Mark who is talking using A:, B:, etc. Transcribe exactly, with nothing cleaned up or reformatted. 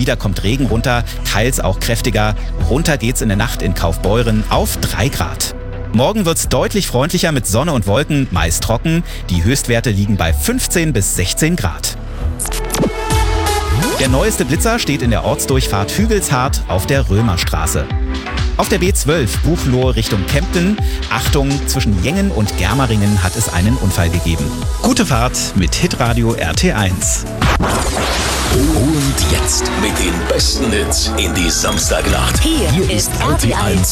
A: Wieder kommt Regen runter, teils auch kräftiger. Runter geht's in der Nacht in Kaufbeuren auf drei Grad. Morgen wird's deutlich freundlicher mit Sonne und Wolken, meist trocken. Die Höchstwerte liegen bei fünfzehn bis sechzehn Grad. Der neueste Blitzer steht in der Ortsdurchfahrt Hügelshardt auf der Römerstraße. Auf der B zwölf Buchloe Richtung Kempten. Achtung, zwischen Jengen und Germeringen hat es einen Unfall gegeben. Gute Fahrt mit Hitradio R T eins.
B: Und jetzt mit den besten Hits in die Samstagnacht.
C: Hier, Hier ist R T eins